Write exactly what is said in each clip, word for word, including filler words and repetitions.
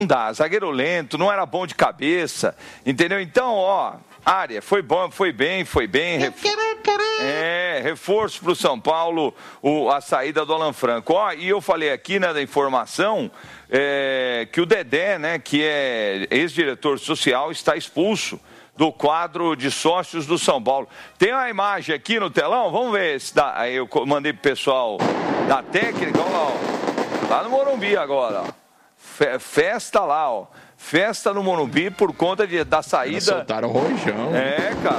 Não dá, zagueiro lento, não era bom de cabeça, entendeu? Então, ó, área, foi bom, foi bem, foi bem. Ref... É, reforço para o São Paulo, o, a saída do Alan Franco. Ó, e eu falei aqui, né, da informação, é, que o Dedé, né, que é ex-diretor social, está expulso do quadro de sócios do São Paulo. Tem uma imagem aqui no telão, vamos ver se dá. Aí eu mandei pro pessoal da técnica, olha lá, ó, lá no Morumbi agora, ó. Festa lá, ó. Festa no Morumbi por conta de, da saída. Eles soltaram o rojão. É, cara,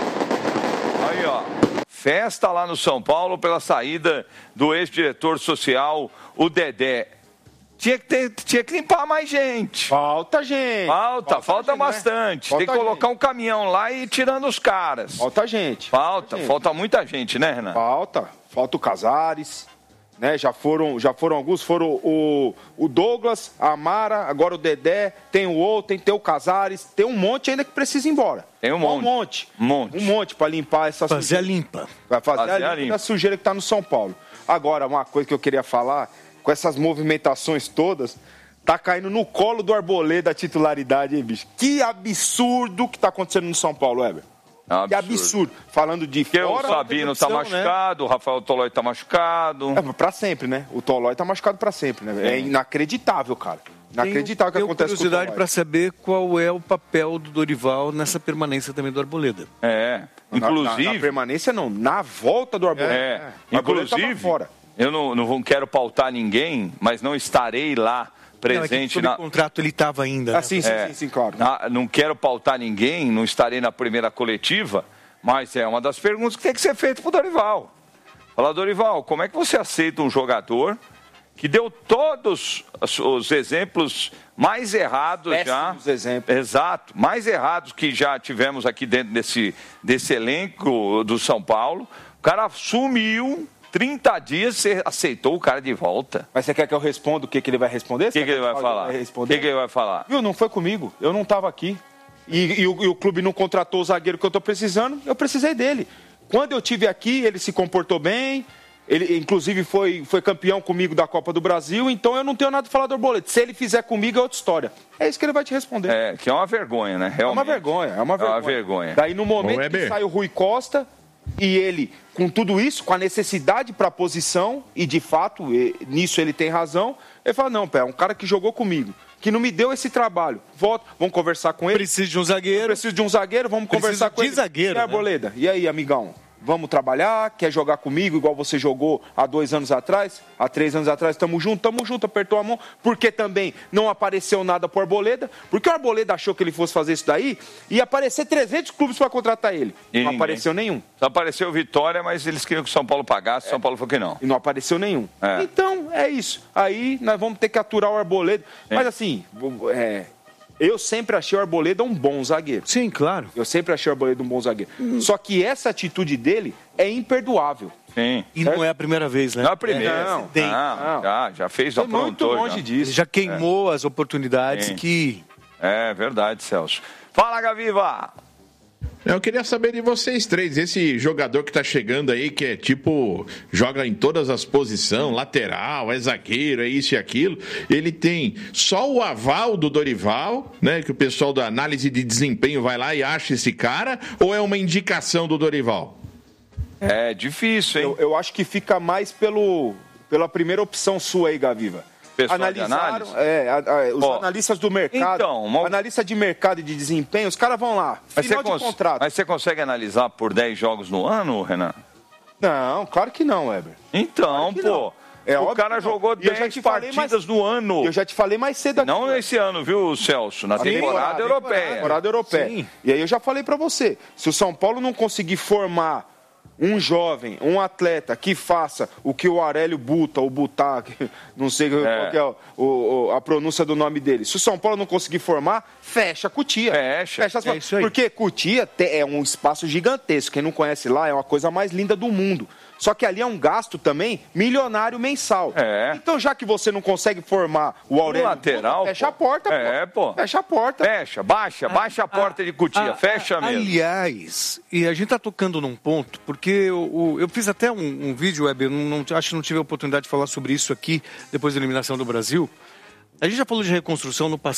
ó. Aí, ó. Festa lá no São Paulo pela saída do ex-diretor social, o Dedé. Tinha que, ter, tinha que limpar mais gente. Falta gente. Falta, falta, falta gente, bastante. Né? Falta Tem que colocar gente. um caminhão lá e ir tirando os caras. Falta gente. Falta, falta, gente. falta muita gente, né, Renan? Falta. Falta o Casares. Né, já, foram, já foram alguns, foram o, o Douglas, a Amara, agora o Dedé, tem o outro, tem, tem o Casares, tem um monte ainda que precisa ir embora. Tem um monte. Um monte. Um monte. Um monte para limpar essa fazer sujeira. a limpa. Vai fazer, fazer a limpa, a limpa da sujeira que está no São Paulo. Agora, uma coisa que eu queria falar, com essas movimentações todas, tá caindo no colo do Arboleda a titularidade, hein, bicho? Que absurdo que tá acontecendo no São Paulo, Weber. É um que absurdo. Falando de Porque fora... o Sabino tá machucado, né? O Rafael Tolói tá machucado. É, pra sempre, né? O Tolói tá machucado pra sempre, né? É, é inacreditável, cara. Inacreditável o que acontece com o Tolói. Tenho curiosidade para saber qual é o papel do Dorival nessa permanência também do Arboleda. É, inclusive... Na, na, na permanência não, na volta do Arboleda. É, é. inclusive, fora. eu não, não quero pautar ninguém, mas não estarei lá presente não, é na... contrato ele estava ainda. Ah, né? sim, sim, é, sim, sim, claro. Na, não quero pautar ninguém, não estarei na primeira coletiva, mas é uma das perguntas que tem que ser feita para o Dorival. Fala, Dorival, como é que você aceita um jogador que deu todos os exemplos mais errados Péssimos já... exemplos. Exato, mais errados que já tivemos aqui dentro desse, desse elenco do São Paulo. O cara sumiu... trinta dias você aceitou o cara de volta. Mas você quer que eu responda o que, que ele vai responder? O que, que ele vai falar? O que, que ele vai falar? Viu, não foi comigo. Eu não estava aqui. E, e, o, e o clube não contratou o zagueiro que eu estou precisando. Eu precisei dele. Quando eu estive aqui, ele se comportou bem. Ele, inclusive, foi, foi campeão comigo da Copa do Brasil. Então, eu não tenho nada a falar do Arboleda. Se ele fizer comigo, é outra história. É isso que ele vai te responder. É, que é uma vergonha, né? Realmente. É uma vergonha. É uma vergonha. É uma vergonha. Daí, no momento que sai o Rui Costa... E ele, com tudo isso, com a necessidade para a posição, e de fato, nisso ele tem razão, ele fala, não, pé, é um cara que jogou comigo, que não me deu esse trabalho. Volta, vamos conversar com ele. Preciso de um zagueiro. Preciso de um zagueiro, vamos Preciso conversar com de ele. zagueiro, e aí, Arboleda, né? E aí, amigão? Vamos trabalhar? Quer jogar comigo igual você jogou há dois anos atrás? Há três anos atrás? Tamo junto? Tamo junto, apertou a mão. Porque também não apareceu nada pro Arboleda. Porque o Arboleda achou que ele fosse fazer isso daí e ia aparecer trezentos clubes para contratar ele. E não ninguém. apareceu nenhum. Só apareceu Vitória, mas eles queriam que o São Paulo pagasse, o São Paulo falou que não. E não apareceu nenhum. É. Então, é isso. Aí nós vamos ter que aturar o Arboleda. Sim. Mas assim, é... eu sempre achei o Arboleda um bom zagueiro. Sim, claro. Eu sempre achei o Arboleda um bom zagueiro. Hum. Só que essa atitude dele é imperdoável. Sim. E certo? Não é a primeira vez, né? Não é a primeira. É, não, não, não, já, já fez, já aprontou. Muito longe já. disso. Ele já queimou é. as oportunidades Sim. que... É verdade, Celso. Fala, Gaviva! Eu queria saber de vocês três, esse jogador que tá chegando aí, que é tipo, joga em todas as posições, lateral, é zagueiro, é isso e aquilo, ele tem só o aval do Dorival, né, que o pessoal da análise de desempenho vai lá e acha esse cara, ou é uma indicação do Dorival? É difícil, hein? Eu, eu acho que fica mais pelo, pela primeira opção sua aí, Gaviva. Pessoal Analisaram, é, a, a, os oh, analistas do mercado, então, uma... analista de mercado e de desempenho, os caras vão lá, mas final de cons... contrato. Mas você consegue analisar por dez jogos no ano, Renan? Não, claro que não, Weber. Então, claro pô, é o cara jogou dez partidas mais... no ano. Eu já te falei mais cedo aqui. Não nesse ano, viu, Celso? Na Sim, temporada, temporada europeia. Temporada europeia. Sim. E aí eu já falei pra você, se o São Paulo não conseguir formar um jovem, um atleta que faça o que o Aurélio Buta, ou Butá, não sei é. qual que é o, o, a pronúncia do nome dele. Se o São Paulo não conseguir formar, fecha a Cotia. Fecha. fecha as... é isso aí. Porque Cotia é um espaço gigantesco. Quem não conhece lá é uma coisa mais linda do mundo. Só que ali é um gasto também milionário mensal. É. Então, já que você não consegue formar o Aurélio, o lateral, fecha pô. a porta, é, pô. pô. Fecha a porta. Fecha, baixa, baixa a, a porta de Cotia, a, fecha a, mesmo. Aliás, e a gente está tocando num ponto, porque eu, eu, eu fiz até um, um vídeo, Web, eu não, não, acho que não tive a oportunidade de falar sobre isso aqui, depois da eliminação do Brasil. A gente já falou de reconstrução no passado.